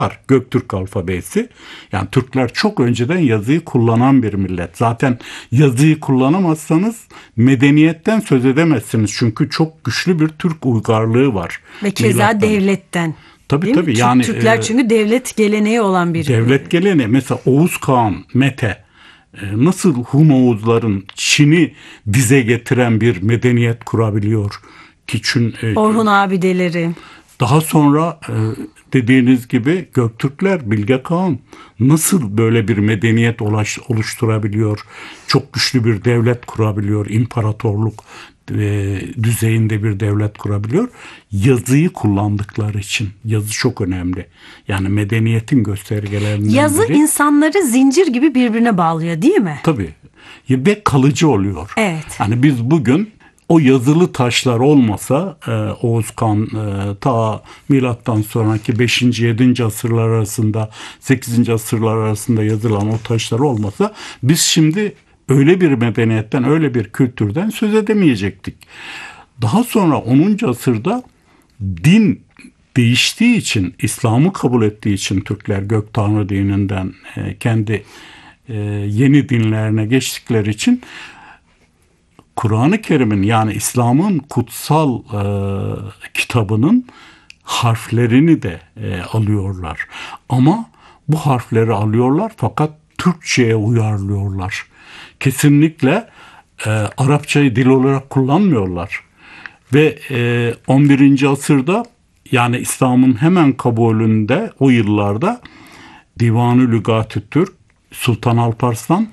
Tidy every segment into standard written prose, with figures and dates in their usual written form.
Göktürk alfabesi. Yani Türkler çok önceden yazıyı kullanan bir millet. Zaten yazıyı kullanamazsanız medeniyetten söz edemezsiniz. Çünkü çok güçlü bir Türk uygarlığı var. Ve keza devletten. Tabii. Yani Türkler çünkü devlet geleneği olan bir... Devlet geleneği. Mesela Oğuz Kağan, Mete nasıl Hun Oğuzların Çin'i dize getiren bir medeniyet kurabiliyor ki Orhun abideleri. Daha sonra dediğiniz gibi Göktürkler, Bilge Kağan nasıl böyle bir medeniyet oluşturabiliyor? Çok güçlü bir devlet kurabiliyor, imparatorluk düzeyinde bir devlet kurabiliyor. Yazıyı kullandıkları için. Yazı çok önemli. Yani medeniyetin göstergelerinden biri. Yazı insanları zincir gibi birbirine bağlıyor, değil mi? Tabii. Ve kalıcı oluyor. Evet. Yani biz bugün o yazılı taşlar olmasa Oğuz Kağan ta milattan sonraki 5. 7. asırlar arasında 8. asırlar arasında yazılan o taşlar olmasa biz şimdi öyle bir medeniyetten, öyle bir kültürden söz edemeyecektik. Daha sonra 10. asırda din değiştiği için, İslam'ı kabul ettiği için Türkler Gök Tanrı dininden kendi yeni dinlerine geçtikleri için Kur'an-ı Kerim'in yani İslam'ın kutsal kitabının harflerini de alıyorlar. Ama bu harfleri alıyorlar fakat Türkçe'ye uyarlıyorlar. Kesinlikle Arapçayı dil olarak kullanmıyorlar. Ve 11. asırda yani İslam'ın hemen kabulünde o yıllarda Divan-ı Lügat-ı Türk Sultan Alparslan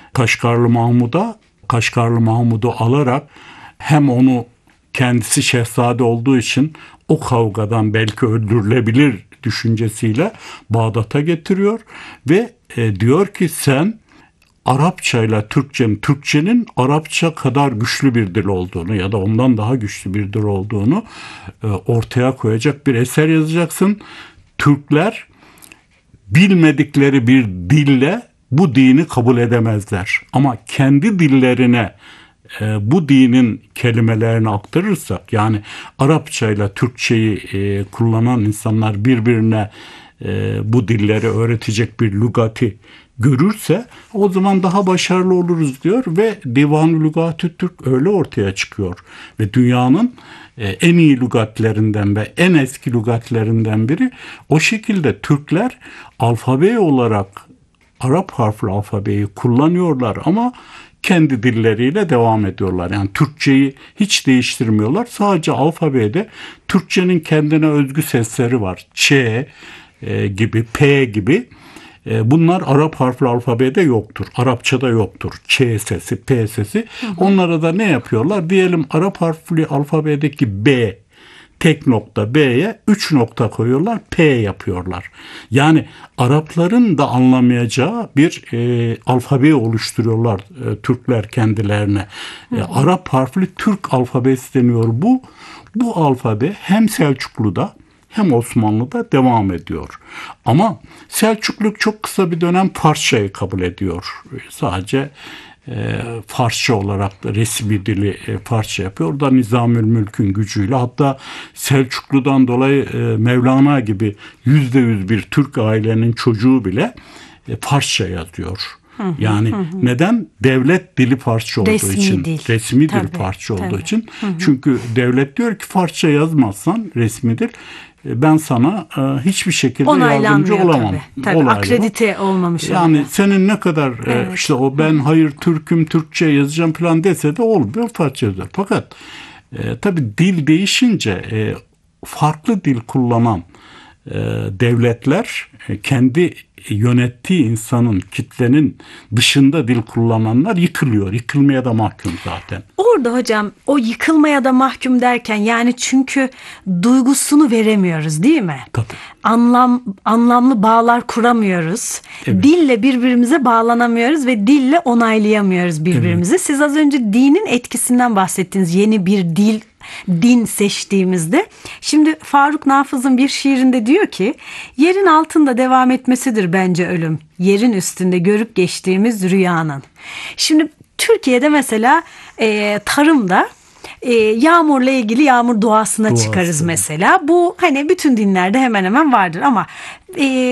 Kaşgarlı Mahmud'u alarak hem onu kendisi şehzade olduğu için o kavgadan belki öldürülebilir düşüncesiyle Bağdat'a getiriyor ve diyor ki sen Arapçayla Türkçenin Arapça kadar güçlü bir dil olduğunu ya da ondan daha güçlü bir dil olduğunu ortaya koyacak bir eser yazacaksın. Türkler bilmedikleri bir dille bu dini kabul edemezler. Ama kendi dillerine bu dinin kelimelerini aktarırsak yani Arapça ile Türkçeyi kullanan insanlar birbirine bu dilleri öğretecek bir lügati görürse o zaman daha başarılı oluruz diyor ve Divan-ı Lügat-ı Türk öyle ortaya çıkıyor. Ve dünyanın en iyi lügatlerinden ve en eski lügatlerinden biri. O şekilde Türkler alfabe olarak Arap harfli alfabeyi kullanıyorlar ama kendi dilleriyle devam ediyorlar. Yani Türkçeyi hiç değiştirmiyorlar. Sadece alfabede Türkçenin kendine özgü sesleri var. Ç gibi, P gibi. Bunlar Arap harfli alfabede yoktur. Arapçada yoktur. Ç sesi, P sesi. Onlara da ne yapıyorlar? Diyelim Arap harfli alfabedeki B, tek nokta B'ye 3 nokta koyuyorlar. P yapıyorlar. Yani Arapların da anlamayacağı bir alfabe oluşturuyorlar Türkler kendilerine. Arap harfli Türk alfabesi deniyor bu. Bu alfabe hem Selçuklu'da hem Osmanlı'da devam ediyor. Ama Selçukluk çok kısa bir dönem Farsçayı kabul ediyor. Sadece Farsça olarak da resmi dili Farsça yapıyor. Orada Nizamülmülk'ün gücüyle hatta Selçuklu'dan dolayı Mevlana gibi %100 bir Türk ailenin çocuğu bile Farsça yazıyor. Yani neden? Devlet dili Farsça olduğu için. Resmi dil Farsça olduğu için. Çünkü devlet diyor ki Farsça yazmazsan resmi dil ben sana hiçbir şekilde yardımcı olamam. Tabii. Akredite olmamış. Yani senin ne kadar işte o ben hayır Türk'üm Türkçe yazacağım falan dese de olmuyor Farsça yazıyor. Fakat tabii dil değişince farklı dil kullanan devletler kendi yönettiği insanın, kitlenin dışında dil kullananlar yıkılıyor. Yıkılmaya da mahkum zaten. Orada hocam o yıkılmaya da mahkum derken yani çünkü duygusunu veremiyoruz değil mi? Tabii. Anlamlı bağlar kuramıyoruz. Evet. Dille birbirimize bağlanamıyoruz ve dille onaylayamıyoruz birbirimizi. Evet. Siz az önce dinin etkisinden bahsettiniz. Yeni bir din seçtiğimizde. Şimdi Faruk Nafız'ın bir şiirinde diyor ki yerin altında devam etmesidir bence ölüm. Yerin üstünde görüp geçtiğimiz rüyanın. Şimdi Türkiye'de mesela tarımda yağmurla ilgili yağmur duasına çıkarız mesela. Bu hani bütün dinlerde hemen hemen vardır ama